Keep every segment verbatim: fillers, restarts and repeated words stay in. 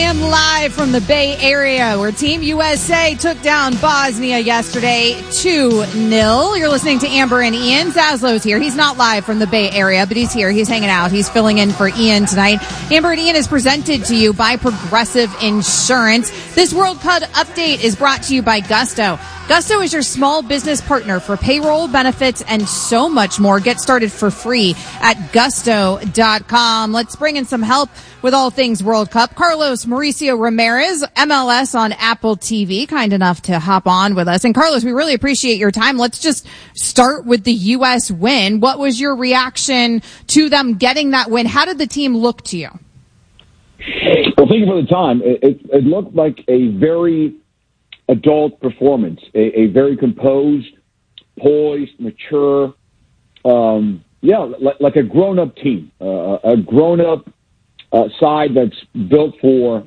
am live from the Bay Area where Team U S A took down Bosnia yesterday two nil. You're listening to Amber and Ian. Zaslow's here. He's not live from the Bay Area, but he's here. He's hanging out. He's filling in for Ian tonight. Amber and Ian is presented to you by Progressive Insurance. This World Cup update is brought to you by Gusto. Gusto is your small business partner for payroll, benefits, and so much more. Get started for free at gusto dot com. Let's bring in some help with all things World Cup. Carlos Mauricio Ramirez, M L S on Apple T V, kind enough to hop on with us. And Carlos, we really appreciate your time. Let's just start with the U S win. What was your reaction to them getting that win? How did the team look to you? Well, thank you for the time. It, it, it looked like a very adult performance, a, a very composed, poised, mature, um, yeah, like, like a grown-up team, uh, a grown-up uh, side that's built for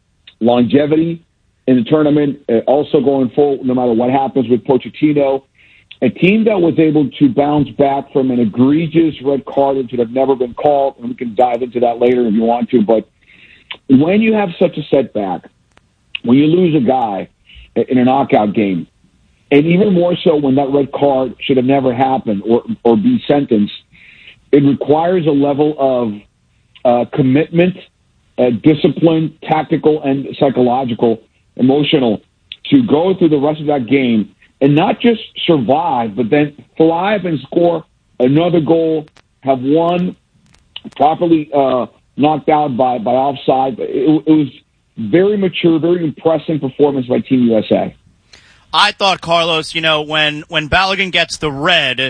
longevity in the tournament, uh, also going forward no matter what happens with Pochettino, a team that was able to bounce back from an egregious red card that should have never been called, and we can dive into that later if you want to, but when you have such a setback, when you lose a guy in a knockout game, and even more so when that red card should have never happened or or be sentenced, it requires a level of uh, commitment, uh, discipline, tactical and psychological, emotional, to go through the rest of that game and not just survive, but then thrive and score another goal, have won, properly uh, knocked out by, by offside. It, it was very mature, very impressive performance by Team U S A. I thought, Carlos, you know, when, when Balogun gets the red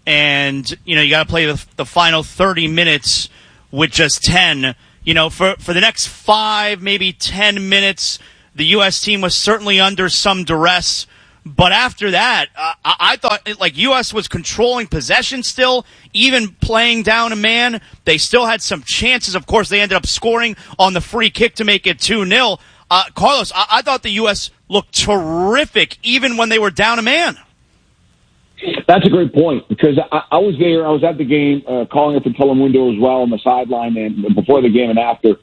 and, you know, you got to play the, the final thirty minutes with just ten, you know, for, for the next five, maybe ten minutes, the U S team was certainly under some duress. But after that, uh, I, I thought, like, U S was controlling possession still, even playing down a man. They still had some chances. Of course, they ended up scoring on the free kick to make it two nil. Uh, Carlos, I, I thought the U S looked terrific, even when they were down a man. That's a great point, because I, I was there. I was at the game, uh, calling at the Telemundo as well on the sideline and before the game and after.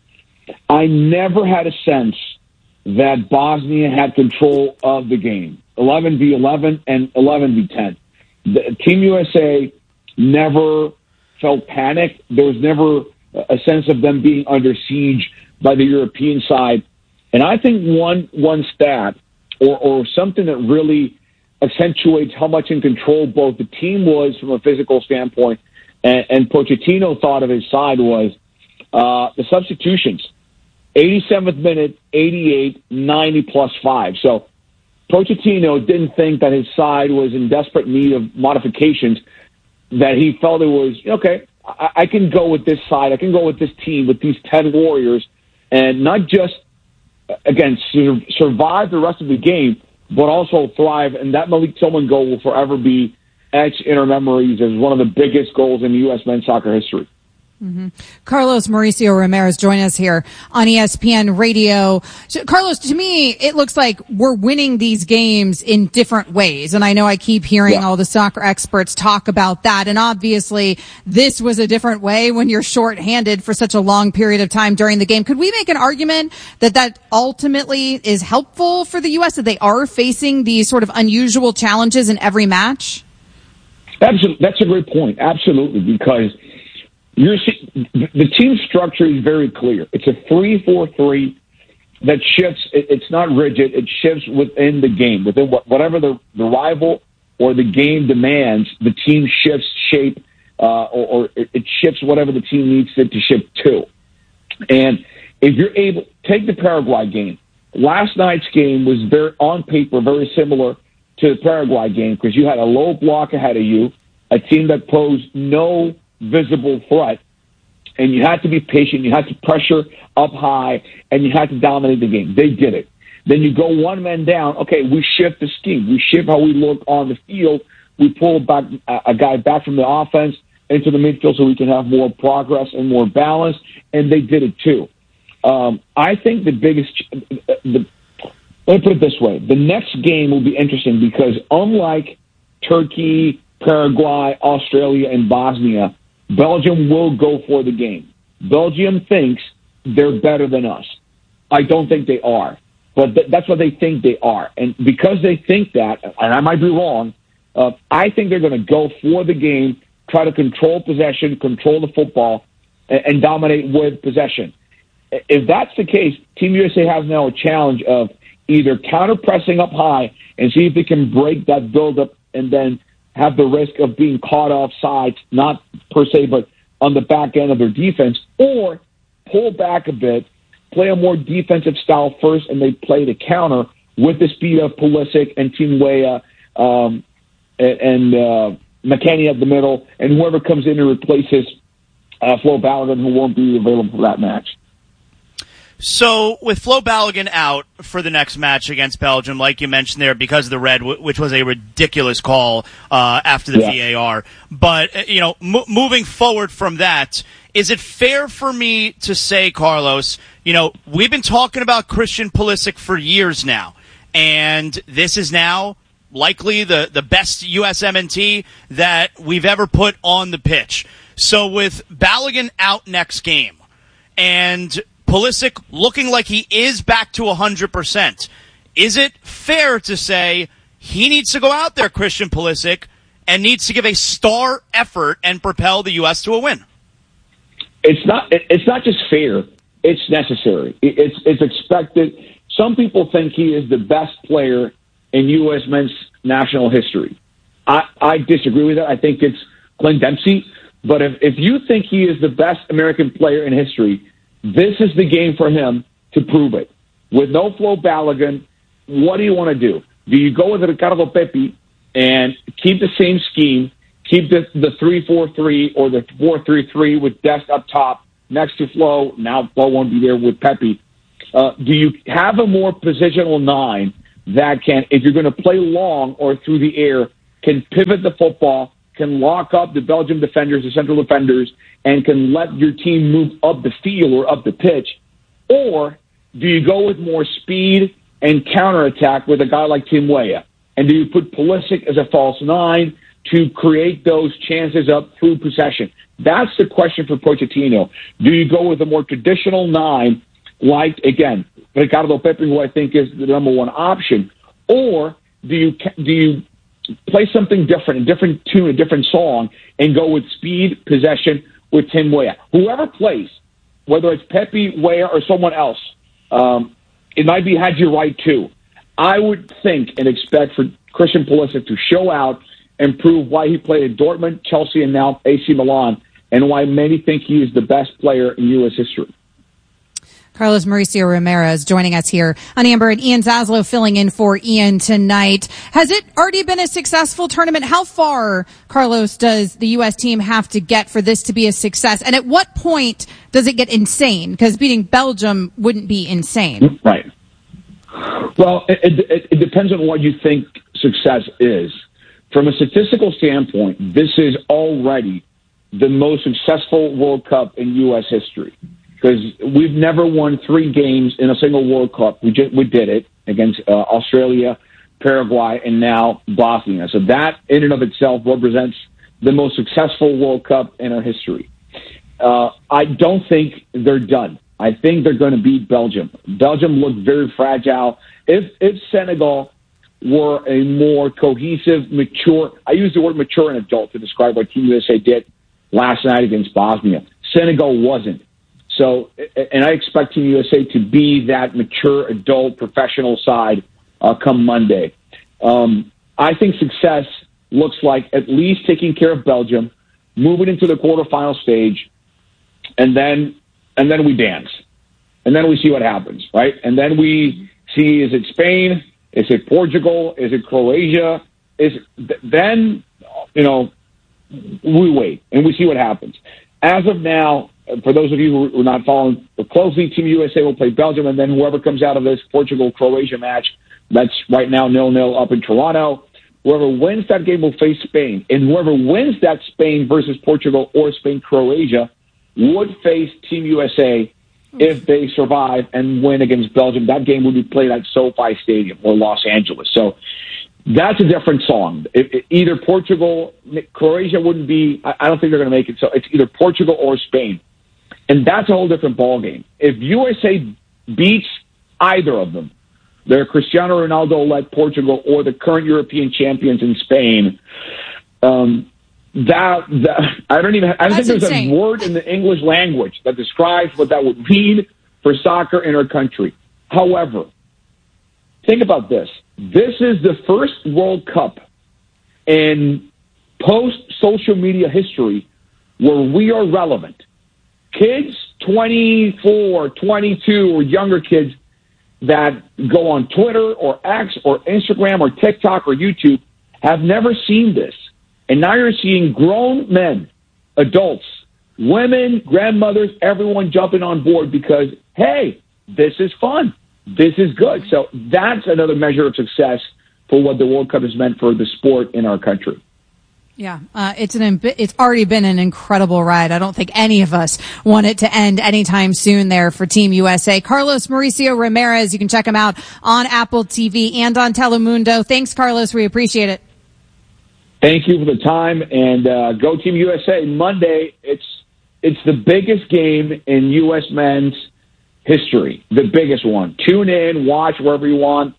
I never had a sense that Bosnia had control of the game. eleven v eleven and eleven v ten. The, Team U S A never felt panicked. There was never a sense of them being under siege by the European side. And I think one one stat or, or something that really accentuates how much in control both the team was from a physical standpoint and, and Pochettino thought of his side was uh, the substitutions. eighty-seventh minute, eighty-eight, ninety plus five. So Pochettino didn't think that his side was in desperate need of modifications, that he felt it was, okay, I, I can go with this side, I can go with this team, with these ten Warriors, and not just, again, sur- survive the rest of the game, but also thrive. And that Malik Tillman goal will forever be etched in our memories as one of the biggest goals in U S men's soccer history. Mm-hmm. Carlos Mauricio Ramirez joining us here on E S P N Radio. So, Carlos, to me, it looks like we're winning these games in different ways. And I know I keep hearing yeah. all the soccer experts talk about that. And obviously, this was a different way when you're shorthanded for such a long period of time during the game. Could we make an argument that that ultimately is helpful for the U S, that they are facing these sort of unusual challenges in every match? Absolutely. That's a great point. Absolutely. Because You're, the team structure is very clear. It's a three four three that shifts. It's not rigid. It shifts within the game. Within whatever the, the rival or the game demands, the team shifts shape uh, or, or it shifts whatever the team needs it to shift to. And if you're able, take the Paraguay game. Last night's game was very, on paper, very similar to the Paraguay game because you had a low block ahead of you, a team that posed no visible threat, and you had to be patient, you had to pressure up high, and you had to dominate the game. They did it. Then you go one man down, okay, we shift the scheme, we shift how we look on the field, we pull back a guy back from the offense into the midfield so we can have more progress and more balance, and they did it too. Um, I think the biggest, the, let me put it this way, the next game will be interesting because unlike Turkey, Paraguay, Australia, and Bosnia, Belgium will go for the game. Belgium thinks they're better than us. I don't think they are. But th- that's what they think they are. And because they think that, and I might be wrong, uh, I think they're going to go for the game, try to control possession, control the football, and, and dominate with possession. If that's the case, Team U S A has now a challenge of either counter-pressing up high and see if they can break that build-up and then have the risk of being caught off sides, not per se, but on the back end of their defense, or pull back a bit, play a more defensive style first, and they play the counter with the speed of Pulisic and Tim Weah um, and, and uh, McKennie at the middle, and whoever comes in and replaces uh, Flo Balogun, who won't be available for that match. So, with Flo Balogun out for the next match against Belgium, like you mentioned there, because of the red, which was a ridiculous call uh, after the yeah. V A R. But, you know, m- moving forward from that, is it fair for me to say, Carlos, you know, we've been talking about Christian Pulisic for years now, and this is now likely the, the best U S M N T that we've ever put on the pitch. So, with Balogun out next game, and Pulisic looking like he is back to one hundred percent. Is it fair to say he needs to go out there, Christian Pulisic, and needs to give a star effort and propel the U S to a win? It's not. It's not just fair. It's necessary. It's it's expected. Some people think he is the best player in U S men's national history. I, I disagree with that. I think it's Glenn Dempsey. But if, if you think he is the best American player in history, this is the game for him to prove it. With no Flo Balogun, what do you want to do? Do you go with Ricardo Pepi and keep the same scheme, keep the the three four three or the four three three with Dest up top next to Flo? Now Flo won't be there with Pepi. Uh, do you have a more positional nine that can, if you're going to play long or through the air, can pivot the football, can lock up the Belgian defenders, the central defenders, and can let your team move up the field or up the pitch? Or do you go with more speed and counterattack with a guy like Tim Weah? And do you put Pulisic as a false nine to create those chances up through possession? That's the question for Pochettino. Do you go with a more traditional nine, like, again, Ricardo Pepi, who I think is the number one option? Or do you do you play something different, a different tune, a different song, and go with speed, possession with Tim Weah? Whoever plays, whether it's Pepi, Weah, or someone else, um, it might be Haji Wright too. I would think and expect for Christian Pulisic to show out and prove why he played at Dortmund, Chelsea, and now A C Milan, and why many think he is the best player in U S history. Carlos Mauricio Ramirez joining us here on Amber, and Ian Zaslow filling in for Ian tonight. Has it already been a successful tournament? How far, Carlos, does the U S team have to get for this to be a success? And at what point does it get insane? Because beating Belgium wouldn't be insane. Right. Well, it, it, it depends on what you think success is. From a statistical standpoint, this is already the most successful World Cup in U S history. Because we've never won three games in a single World Cup. We just, we did it against uh, Australia, Paraguay, and now Bosnia. So that in and of itself represents the most successful World Cup in our history. Uh, I don't think they're done. I think they're going to beat Belgium. Belgium looked very fragile. If if Senegal were a more cohesive, mature, I use the word mature and adult to describe what Team U S A did last night against Bosnia. Senegal wasn't. So, and I expect Team U S A to be that mature, adult, professional side uh, come Monday. Um, I think success looks like at least taking care of Belgium, moving into the quarterfinal stage, and then and then we dance, and then we see what happens, right? And then we see, is it Spain? Is it Portugal? Is it Croatia? Is then you know we wait and we see what happens. As of now, for those of you who are not following closely, Team U S A will play Belgium, and then whoever comes out of this Portugal-Croatia match, that's right now nil-nil up in Toronto. Whoever wins that game will face Spain, and whoever wins that Spain versus Portugal or Spain-Croatia would face Team U S A if they survive and win against Belgium. That game would be played at SoFi Stadium or Los Angeles. So that's a different song. It, it, either Portugal, Croatia wouldn't be, I, I don't think they're going to make it. So it's either Portugal or Spain. And that's a whole different ballgame. If U S A beats either of them. They're Cristiano Ronaldo-led Portugal or the current European champions in Spain. Um, that, that I don't even. I don't That's think there's insane. a word in the English language that describes what that would mean for soccer in our country. However, think about this. This is the first World Cup in post-social media history where we are relevant. Kids, twenty-four, twenty-two, or younger kids that go on Twitter or X or Instagram or TikTok or YouTube have never seen this. And now you're seeing grown men, adults, women, grandmothers, everyone jumping on board because, hey, this is fun. This is good. So that's another measure of success for what the World Cup has meant for the sport in our country. Yeah, uh, it's an it's already been an incredible ride. I don't think any of us want it to end anytime soon there for Team U S A. Carlos Mauricio Ramirez, you can check him out on Apple T V and on Telemundo. Thanks, Carlos. We appreciate it. Thank you for the time, and uh, go Team U S A. Monday, it's it's the biggest game in U S men's history, the biggest one. Tune in, watch wherever you want.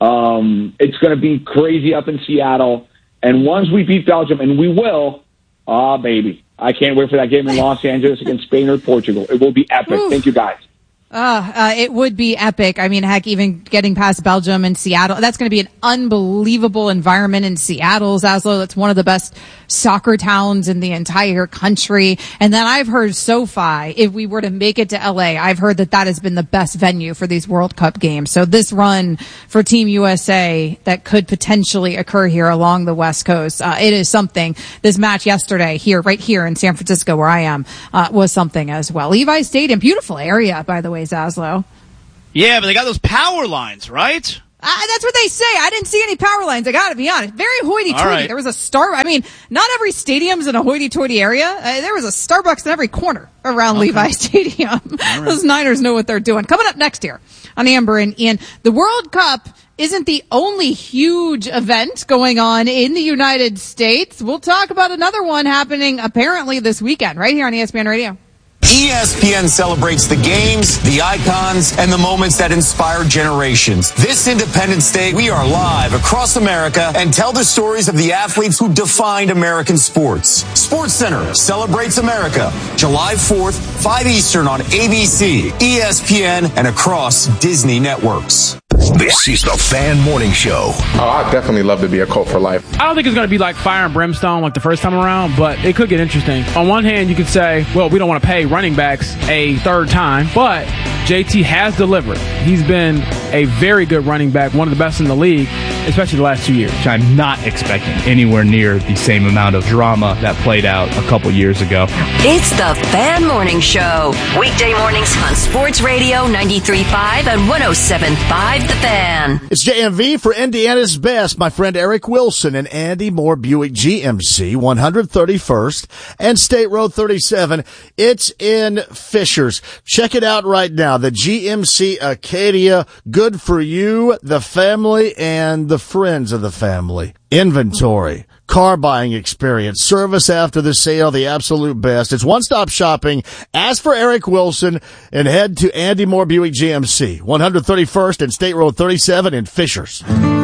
Um, it's going to be crazy up in Seattle. And once we beat Belgium, and we will, ah, baby, I can't wait for that game in Los Angeles against Spain or Portugal. It will be epic. Oof. Thank you, guys. Uh, uh, it would be epic. I mean, heck, even getting past Belgium and Seattle, that's going to be an unbelievable environment in Seattle, Zaslow. That's one of the best soccer towns in the entire country. And then I've heard SoFi, if we were to make it to L A, I've heard that that has been the best venue for these World Cup games. So this run for Team U S A that could potentially occur here along the West Coast, uh, it is something. This match yesterday here, right here in San Francisco where I am, uh, was something as well. Levi Stadium, beautiful area, by the way. Zaslow. Yeah, but they got those power lines, right? Uh, that's what they say. I didn't see any power lines. I gotta be honest. Very hoity-toity. Right. There was a star. I mean, not every stadium's in a hoity-toity area. Uh, there was a Starbucks in every corner around okay. Levi Stadium. Right. Those Niners know what they're doing. Coming up next year on Amber and Ian, the World Cup isn't the only huge event going on in the United States. We'll talk about another one happening apparently this weekend right here on E S P N Radio. E S P N celebrates the games, the icons, and the moments that inspire generations. This Independence Day, we are live across America and tell the stories of the athletes who defined American sports. Sports Center celebrates America, July fourth, five Eastern on A B C, E S P N, and across Disney networks. This is the Fan Morning Show. Oh, I'd definitely love to be a Colt for life. I don't think it's going to be like fire and brimstone like the first time around, but it could get interesting. On one hand, you could say, well, we don't want to pay running backs a third time, but J T has delivered. He's been a very good running back, one of the best in the league, especially the last two years. I'm not expecting anywhere near the same amount of drama that played out a couple years ago. It's the Fan Morning Show. Weekday mornings on Sports Radio ninety-three point five and one oh seven point five The Fan. It's J M V for Indiana's best. My friend Eric Wilson and Andy Moore Buick G M C, one thirty-first and State Road thirty-seven. It's in Fishers. Check it out right now. The G M C Acadia, good for you, the family, and the friends of the family. Inventory, car buying experience, service after the sale, the absolute best. It's one-stop shopping. Ask for Eric Wilson and head to Andy Moore Buick G M C, one thirty-first and State Road thirty-seven in Fishers.